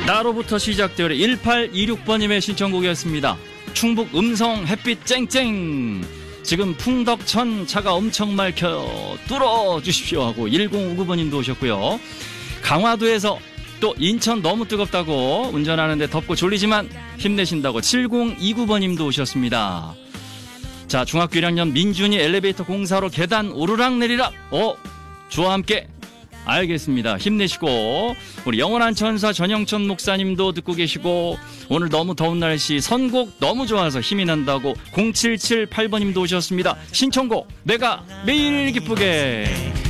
나로부터 시작되어 1826번님의 신청곡이었습니다. 충북 음성 햇빛 쨍쨍. 지금 풍덕천 차가 엄청 맑혀요. 뚫어주십시오 하고 1059번님도 오셨고요. 강화도에서 또 인천 너무 뜨겁다고 운전하는데 덥고 졸리지만 힘내신다고 7029번님도 오셨습니다. 자, 중학교 1학년 민준이 엘리베이터 공사로 계단 오르락내리락. 주와 함께. 알겠습니다. 힘내시고 우리 영원한 천사 전영천 목사님도 듣고 계시고 오늘 너무 더운 날씨 선곡 너무 좋아서 힘이 난다고 0778번님도 오셨습니다. 신청곡 내가 매일 기쁘게.